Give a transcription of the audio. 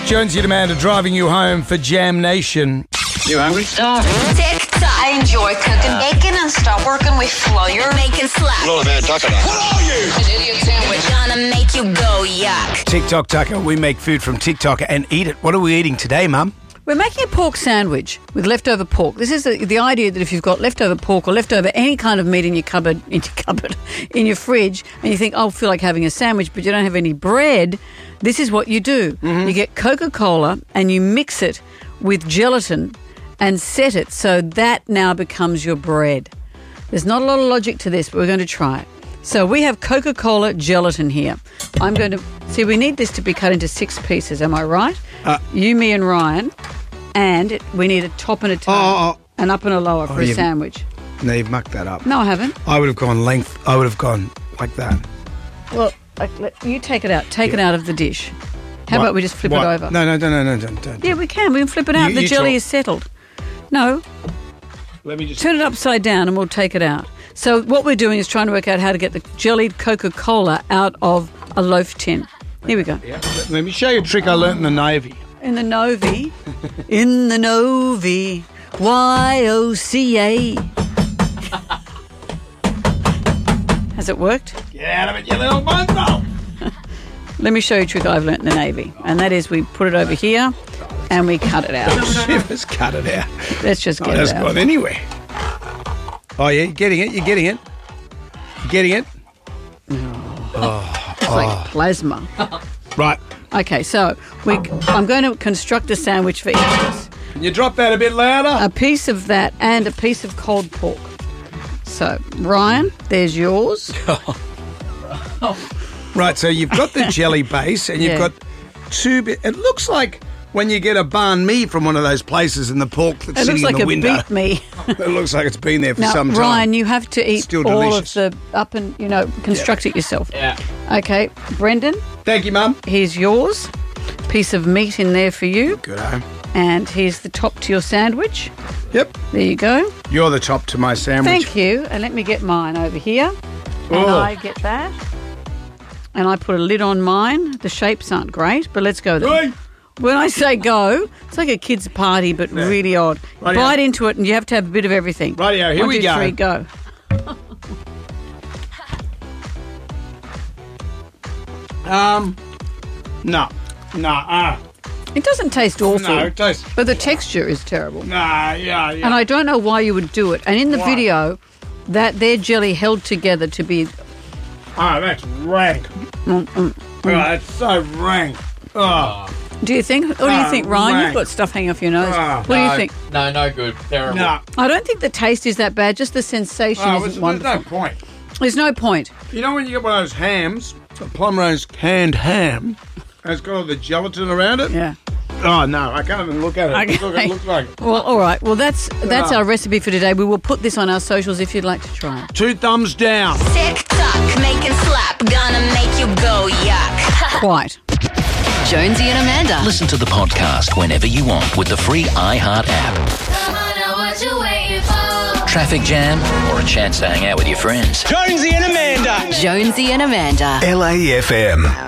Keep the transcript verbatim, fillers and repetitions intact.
Jonesy and Amanda driving you home for Jam Nation. You hungry? Starving. TikTok. I enjoy cooking bacon and start working with flour. Making slap. Lord, man, talk about. What are you? An idiot sandwich. Gonna make you go yuck. TikTok Tucker, we make food from TikTok and eat it. What are we eating today, Mum? We're making a pork sandwich with leftover pork. This is the, the idea that if you've got leftover pork or leftover any kind of meat in your cupboard, in your cupboard, in your fridge, and you think, oh, I feel like having a sandwich, but you don't have any bread, this is what you do. Mm-hmm. You get Coca-Cola and you mix it with gelatin and set it so that now becomes your bread. There's not a lot of logic to this, but we're going to try it. So we have Coca-Cola gelatin here. I'm going to... See, we need this to be cut into six pieces, am I right? Uh, you, me and Ryan. And it, we need a top and a tail. Oh, oh. An up and a lower for oh, a sandwich. No, you've mucked that up. No, I haven't. I would have gone length. I would have gone like that. Well, like, let, you take it out. Take yeah. it out of the dish. How what? about we just flip what? it over? No, no, no, no, no, don't. don't. Yeah, we can. We can flip it out. You, the you jelly talk. is settled. No. Let me just... Turn it upside down and we'll take it out. So what we're doing is trying to work out how to get the jellied Coca-Cola out of a loaf tin. Here we go. Yeah. Let, let me show you a trick I learnt in the Navy. In the Novi. In the Novi. Y O C A. Has it worked? Get out of it, you little mongrel! Let me show you a trick I've learnt in the Navy. And that is we put it over here and we cut it out. Shivers, cut it out. Let's just get oh, it that's out. gone anyway. Oh, yeah, you're getting it, you're getting it. You're getting it. Oh, oh, it's oh. like plasma. Right. Okay, so we. I'm going to construct a sandwich for each of us. Can you drop that a bit louder? A piece of that and a piece of cold pork. So, Ryan, there's yours. Right, so you've got the jelly base and you've Yeah. got two bit. It looks like when you get a banh mi from one of those places and the pork that's It sitting looks like in the a window. beat me. It looks like it's been there for Now, some time. Ryan, you have to eat Still all delicious. of the up and, you know, construct it yourself. Yeah. Okay, Brendan, Thank you, Mum. here's yours. Piece of meat in there for you. Good home. And here's the top to your sandwich. Yep. There you go. You're the top to my sandwich. Thank you. And let me get mine over here. And Oh. I get that. And I put a lid on mine. The shapes aren't great, but let's go then. Right. When I say go, it's like a kid's party, but Yeah. really odd. Rightio. Bite into it and you have to have a bit of everything. Rightio, here One, we two, go. Three, go. Um, no. No, uh, It doesn't taste awful, no, it tastes... but the texture is terrible. Nah, yeah, yeah. And I don't know why you would do it. And in the Why? video, that their jelly held together to be... Oh, that's rank. Mm, mm. Oh, that's so rank. Oh, Do you think? What do you Ah, think, Ryan? rank. You've got stuff hanging off your nose. Ah. what do you No, think? No, no good. Terrible. no. I don't think the taste is that bad. Just the sensation Oh, isn't there's wonderful. no point. There's no point. You know when you get one of those hams, a Plumrose canned ham, and it's got all the gelatin around it? Yeah. Oh, no, I can't even look at it. Okay. Look, it looks like it. Well, all right. Well, that's that's Ah. our recipe for today. We will put this on our socials if you'd like to try it. Two thumbs down. TikTok, making slap. Gonna make you go yuck. Quite. Jonesy and Amanda. Listen to the podcast whenever you want with the free iHeart app. Come on, now what you waiting for? Traffic jam or a chance to hang out with your friends. Jonesy and Amanda. L A F M.